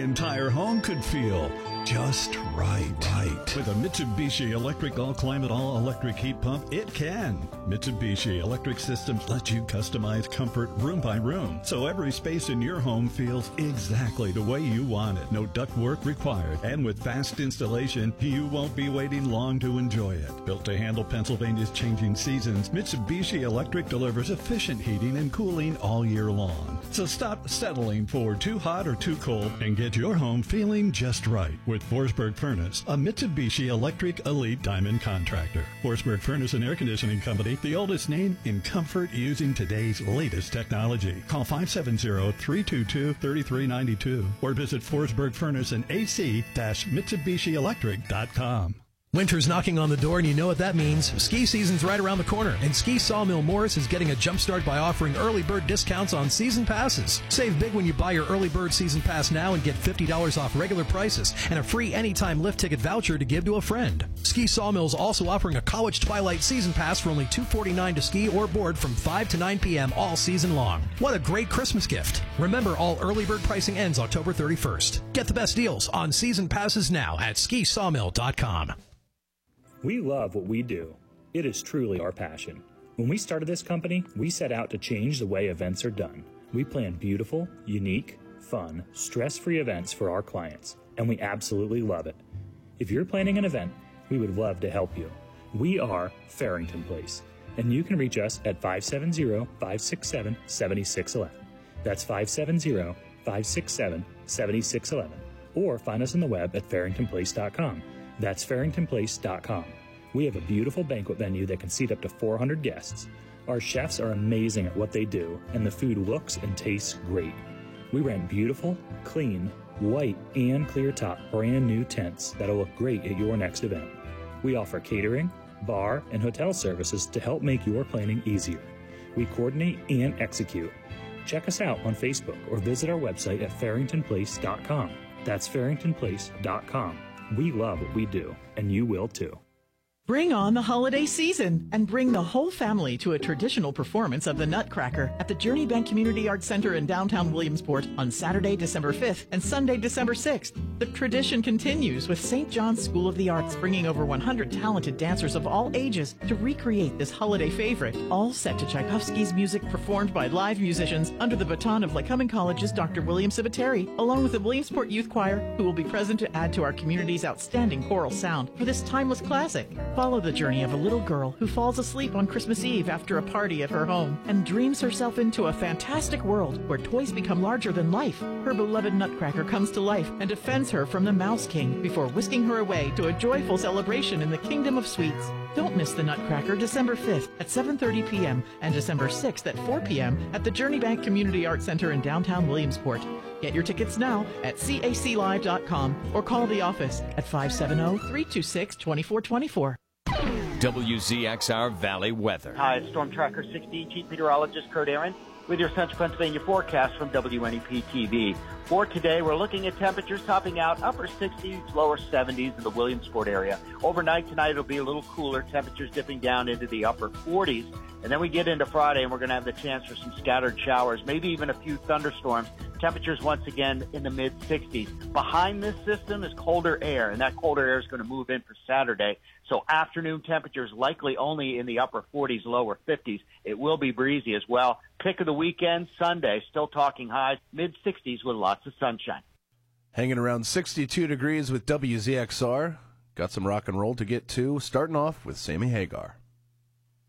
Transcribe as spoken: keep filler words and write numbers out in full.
entire home could feel just right. Right. With a Mitsubishi Electric All-Climate All-Electric Heat Pump, it can. Mitsubishi Electric Systems let you customize comfort room by room, so every space in your home feels exactly the way you want it. No ductwork required. And with fast installation, you won't be waiting long to enjoy it. Built to handle Pennsylvania's changing seasons, Mitsubishi Electric delivers efficient heating and cooling all year long. So stop settling for too hot or too cold and get your home feeling just right with Forsberg Furnace, a Mitsubishi Electric Elite Diamond contractor. Forsberg Furnace and Air Conditioning Company, the oldest name in comfort using today's latest technology. Call five seven zero, three two two, three three nine two or visit Forsberg Furnace and A C Mitsubishi Electric dot com. Winter's knocking on the door, and you know what that means. Ski season's right around the corner, and Ski Sawmill Morris is getting a jump start by offering early bird discounts on season passes. Save big when you buy your early bird season pass now and get fifty dollars off regular prices and a free anytime lift ticket voucher to give to a friend. Ski Sawmill's also offering a college twilight season pass for only two dollars and forty-nine cents to ski or board from five to nine p.m. all season long. What a great Christmas gift. Remember, all early bird pricing ends October thirty-first. Get the best deals on season passes now at ski sawmill dot com. We love what we do. It is truly our passion. When we started this company, we set out to change the way events are done. We plan beautiful, unique, fun, stress-free events for our clients, and we absolutely love it. If you're planning an event, we would love to help you. We are Farrington Place, and you can reach us at five seven zero, five six seven, seven six one one. That's five seven zero, five six seven, seven six one one. Or find us on the web at farrington place dot com. That's farrington place dot com. We have a beautiful banquet venue that can seat up to four hundred guests. Our chefs are amazing at what they do, and the food looks and tastes great. We rent beautiful, clean, white, and clear top brand new tents that'll look great at your next event. We offer catering, bar, and hotel services to help make your planning easier. We coordinate and execute. Check us out on Facebook or visit our website at farrington place dot com. That's farrington place dot com. We love what we do, and you will too. Bring on the holiday season and bring the whole family to a traditional performance of the Nutcracker at the Journey Bank Community Arts Center in downtown Williamsport on Saturday, December fifth and Sunday, December sixth. The tradition continues with Saint John's School of the Arts bringing over one hundred talented dancers of all ages to recreate this holiday favorite, all set to Tchaikovsky's music performed by live musicians under the baton of Lycoming College's Doctor William Civiteri, along with the Williamsport Youth Choir, who will be present to add to our community's outstanding choral sound for this timeless classic. Follow the journey of a little girl who falls asleep on Christmas Eve after a party at her home and dreams herself into a fantastic world where toys become larger than life. Her beloved Nutcracker comes to life and defends her from the Mouse King before whisking her away to a joyful celebration in the Kingdom of Sweets. Don't miss the Nutcracker December fifth at seven thirty p.m. and December sixth at four p.m. at the Journey Bank Community Arts Center in downtown Williamsport. Get your tickets now at c a c live dot com or call the office at five seven zero, three two six, two four two four. W Z X R Valley weather. Hi, it's Storm Tracker sixteen, Chief Meteorologist Kurt Aaron with your Central Pennsylvania forecast from W N E P T V. For today, we're looking at temperatures topping out upper sixties, lower seventies in the Williamsport area. Overnight tonight, it'll be a little cooler, temperatures dipping down into the upper forties. And then we get into Friday, and we're going to have the chance for some scattered showers, maybe even a few thunderstorms. Temperatures once again in the mid-sixties. Behind this system is colder air, and that colder air is going to move in for Saturday. So afternoon temperatures likely only in the upper forties, lower fifties. It will be breezy as well. Pick of the weekend, Sunday, still talking highs, mid-sixties with lots of sunshine. Hanging around sixty-two degrees with W Z X R. Got some rock and roll to get to, starting off with Sammy Hagar.